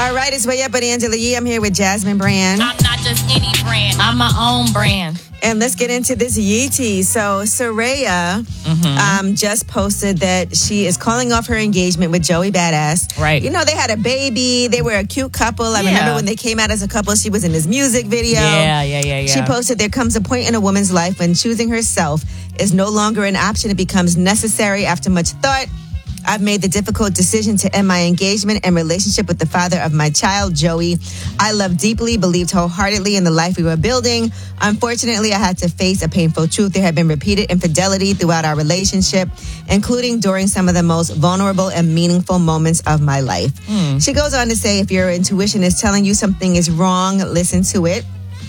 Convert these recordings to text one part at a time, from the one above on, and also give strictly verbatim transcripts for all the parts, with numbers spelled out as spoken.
All right, it's Way Up with Angela Yee. I'm here with Jasmine Brand. I'm not just any brand. I'm my own brand. And let's get into this Yee tea. So Soraya mm-hmm. um, just posted that she is calling off her engagement with Joey Badass. Right. You know, they had a baby. They were a cute couple. I yeah. remember when they came out as a couple, she was in his music video. Yeah, yeah, yeah, yeah. She posted, there comes a point in a woman's life when choosing herself is no longer an option. It becomes necessary after much thought. I've made the difficult decision to end my engagement and relationship with the father of my child, Joey. I love deeply, believed wholeheartedly in the life we were building. Unfortunately, I had to face a painful truth. There had been repeated infidelity throughout our relationship, including during some of the most vulnerable and meaningful moments of my life. Mm. She goes on to say, if your intuition is telling you something is wrong, listen to it.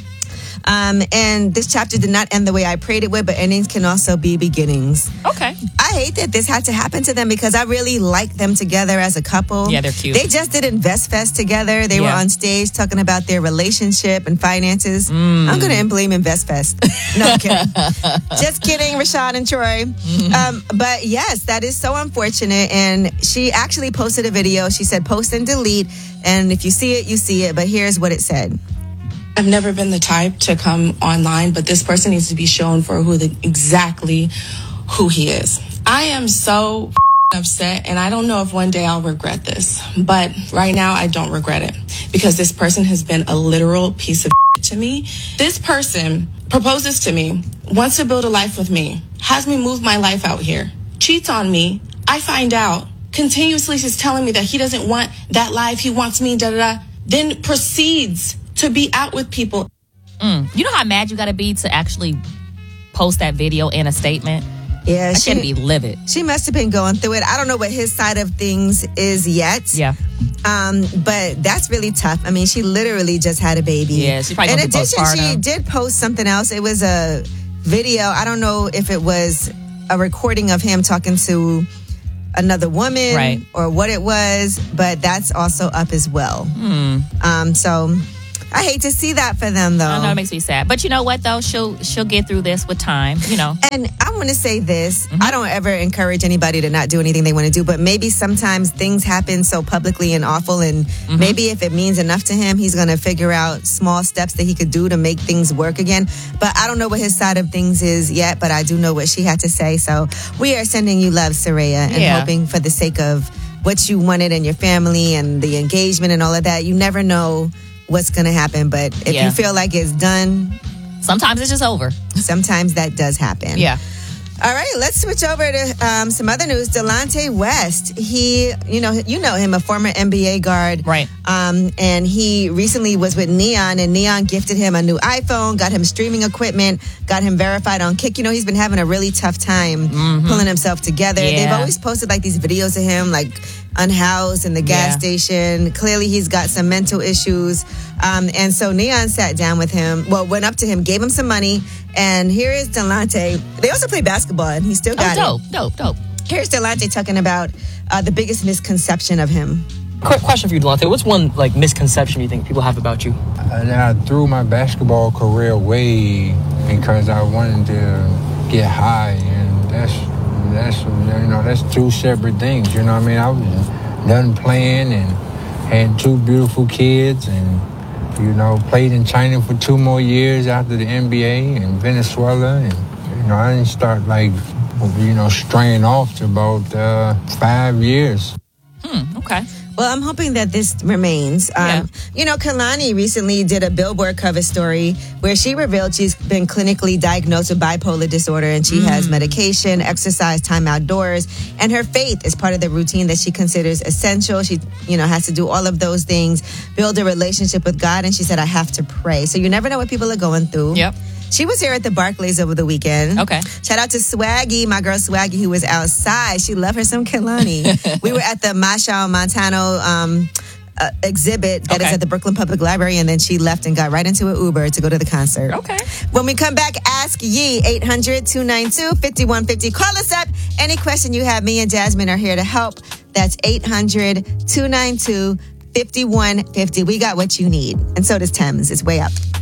Um, and this chapter did not end the way I prayed it would, but endings can also be beginnings. Okay. I hate that this had to happen to them because I really like them together as a couple. Yeah, they're cute. They just did Invest Fest together. They yeah. were on stage talking about their relationship and finances. Mm. I'm going to blame Invest Fest. No, I'm kidding. Just kidding, Rashad and Troy. Mm-hmm. Um, but yes, that is so unfortunate. And she actually posted a video. She said, post and delete. And if you see it, you see it. But here's what it said. I've never been the type to come online, but this person needs to be shown for who the exactly who he is. I am so upset, and I don't know if one day I'll regret this, but right now I don't regret it because this person has been a literal piece of to me. This person proposes to me, wants to build a life with me, has me move my life out here, cheats on me. I find out, continuously is telling me that he doesn't want that life. He wants me, da da da. Then proceeds to be out with people. Mm. You know how mad you got to be to actually post that video and a statement? Yeah, I she should be livid. She must have been going through it. I don't know what his side of things is yet. Yeah. Um, but that's really tough. I mean, she literally just had a baby. Yeah, she probably In gonna be addition, she postpartum. did post something else. It was a video. I don't know if it was a recording of him talking to another woman right. or what it was, but that's also up as well. Mm. Um, so I hate to see that for them, though. I know, it makes me sad. But you know what, though? She'll she'll get through this with time, you know. And I want to say this. Mm-hmm. I don't ever encourage anybody to not do anything they want to do, but maybe sometimes things happen so publicly and awful, and mm-hmm. maybe if it means enough to him, he's going to figure out small steps that he could do to make things work again. But I don't know what his side of things is yet, but I do know what she had to say. So we are sending you love, Soraya, and yeah. hoping for the sake of what you wanted and your family and the engagement and all of that. You never know what's going to happen, but if yeah. you feel like it's done, sometimes it's just over. Sometimes that does happen. Yeah. All right, let's switch over to um, some other news. Delonte West, he, you know, you know him, a former N B A guard, right? Um, and he recently was with Neon, and Neon gifted him a new iPhone, got him streaming equipment, got him verified on Kick. You know, he's been having a really tough time mm-hmm. pulling himself together. Yeah. They've always posted like these videos of him, like unhoused in the gas yeah. station. Clearly, he's got some mental issues, um, and so Neon sat down with him. Well, went up to him, gave him some money. And here is Delonte. They also play basketball, and he still got oh, dope, it. dope, dope, dope. Here's Delonte talking about uh, the biggest misconception of him. Quick question for you, Delonte. What's one like misconception you think people have about you? I, I threw my basketball career away because I wanted to get high, and that's that's you know that's two separate things. You know what I mean? I was done playing and had two beautiful kids, and you know, played in China for two more years after the N B A and Venezuela. And, you know, I didn't start, like, you know, straying off to about uh, five years. Hmm, okay. Well, I'm hoping that this remains. Um, yeah. You know, Kalani recently did a Billboard cover story where she revealed she's been clinically diagnosed with bipolar disorder, and she mm. has medication, exercise, time outdoors, and her faith is part of the routine that she considers essential. She, you know, has to do all of those things, build a relationship with God, and she said, I have to pray. So you never know what people are going through. Yep. She was here at the Barclays over the weekend. Okay. Shout out to Swaggy, my girl Swaggy, who was outside. She loved her some Kehlani. We were at the Machel Montano um, uh, exhibit that okay. is at the Brooklyn Public Library, and then she left and got right into an Uber to go to the concert. Okay. When we come back, ask Yee, eight hundred, two nine two, five one five zero. Call us up. Any question you have, me and Jasmine are here to help. That's eight hundred, two nine two, five one five zero. We got what you need. And so does Thames. It's Way Up.